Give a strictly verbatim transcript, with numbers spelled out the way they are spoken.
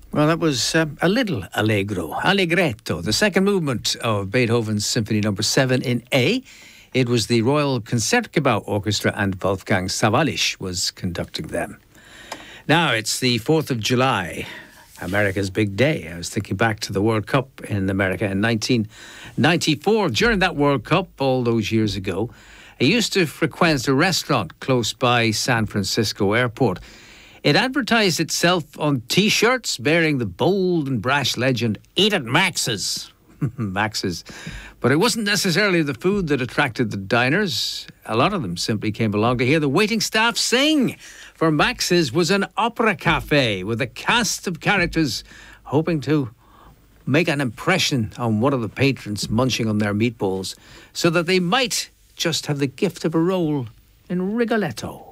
Well, that was um, a little allegro, allegretto, the second movement of Beethoven's Symphony Number Seven in A. It was the Royal Concertgebouw Orchestra, and Wolfgang Sawallisch was conducting them. Now it's the fourth of July, America's big day. I was thinking back to the World Cup in America in nineteen ninety-four. During that World Cup, all those years ago, I used to frequent a restaurant close by San Francisco Airport. It advertised itself on T-shirts bearing the bold and brash legend, "Eat at Max's." Max's. But it wasn't necessarily the food that attracted the diners. A lot of them simply came along to hear the waiting staff sing. For Max's was an opera cafe with a cast of characters hoping to make an impression on one of the patrons munching on their meatballs so that they might just have the gift of a role in Rigoletto.